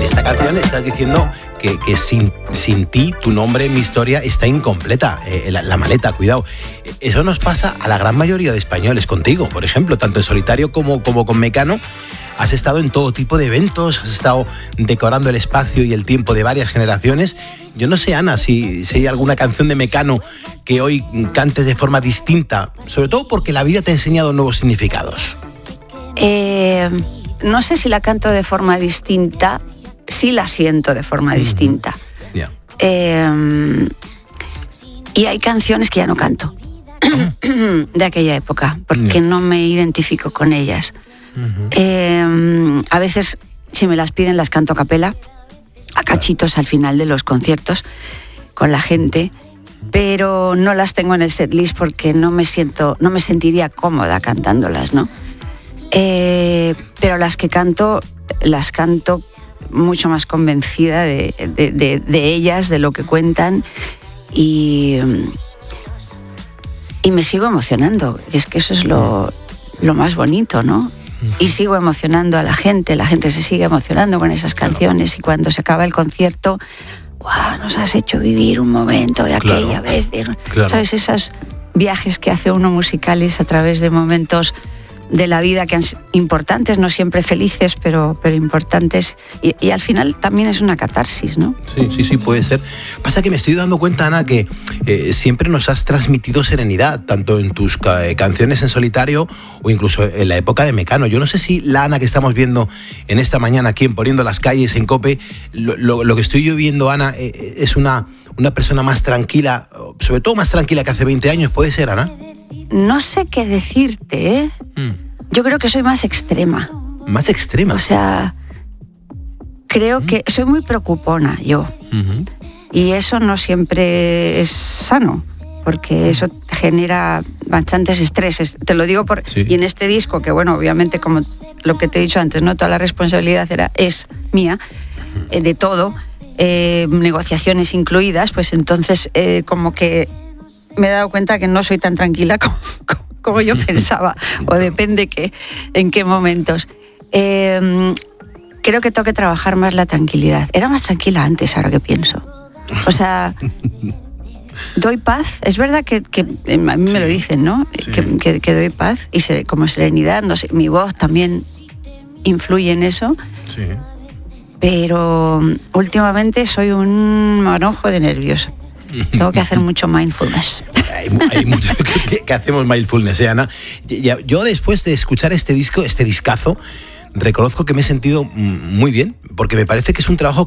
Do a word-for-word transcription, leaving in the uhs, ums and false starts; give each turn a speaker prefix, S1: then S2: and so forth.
S1: esta canción estás diciendo que, que sin, sin ti, tu nombre, mi historia está incompleta. Eh, la, la maleta, cuidado. Eso nos pasa a la gran mayoría de españoles contigo, por ejemplo, tanto en solitario como, como con Mecano. Has estado en todo tipo de eventos, has estado decorando el espacio y el tiempo de varias generaciones. Yo no sé, Ana, si, si hay alguna canción de Mecano que hoy cantes de forma distinta, sobre todo porque la vida te ha enseñado nuevos significados.
S2: Eh, no sé si la canto de forma distinta, sí la siento de forma mm-hmm. distinta.
S1: Yeah.
S2: Eh, y hay canciones que ya no canto de aquella época, porque yeah. no me identifico con ellas. Uh-huh. Eh, a veces, si me las piden, las canto a capela, a cachitos al final de los conciertos con la gente, pero no las tengo en el setlist porque no me siento, no me sentiría cómoda cantándolas, ¿no? Eh, pero las que canto, las canto mucho más convencida de, de, de, de ellas, de lo que cuentan, y, y me sigo emocionando. Es que eso es lo, lo más bonito, ¿no? Y sigo emocionando a la gente, la gente se sigue emocionando con esas canciones, claro. Y cuando se acaba el concierto, ¡guau! Nos has hecho vivir un momento de aquella
S1: claro.
S2: vez,
S1: claro.
S2: ¿sabes? Esos viajes que hace uno musicales a través de momentos de la vida que han sido importantes, no siempre felices, pero, pero importantes, y, y al final también es una catarsis, ¿no?
S1: Sí, sí, sí, puede ser. Pasa que me estoy dando cuenta, Ana, que eh, siempre nos has transmitido serenidad, tanto en tus ca- canciones en solitario o incluso en la época de Mecano. Yo no sé si la Ana que estamos viendo en esta mañana aquí en Poniendo las Calles, en COPE, lo, lo, lo que estoy yo viendo, Ana, eh, es una, una persona más tranquila, sobre todo más tranquila que hace veinte años, ¿puede ser, Ana?
S2: No sé qué decirte, ¿eh? Mm. Yo creo que soy más extrema.
S1: ¿Más extrema?
S2: O sea, creo mm. que soy muy preocupona yo. Uh-huh. Y eso no siempre es sano, porque eso genera bastantes estreses. Te lo digo por... Sí. Y en este disco, que bueno, obviamente, como lo que te he dicho antes, no toda la responsabilidad era, es mía, uh-huh. eh, de todo, eh, negociaciones incluidas, pues entonces eh, como que me he dado cuenta que no soy tan tranquila como, como yo pensaba, o depende que, en qué momentos. Eh, creo que tengo que trabajar más la tranquilidad. Era más tranquila antes, ahora que pienso. O sea, doy paz. Es verdad que, que a mí me sí. lo dicen, ¿no? Sí. Que, que, que doy paz y se, como serenidad, no sé, mi voz también influye en eso.
S1: Sí.
S2: Pero últimamente soy un manojo de nervios. Tengo que hacer mucho mindfulness.
S1: Hay, hay mucho que, que hacemos mindfulness, ¿eh, Ana? Yo después de escuchar este disco, este discazo, reconozco que me he sentido muy bien, porque me parece que es un trabajo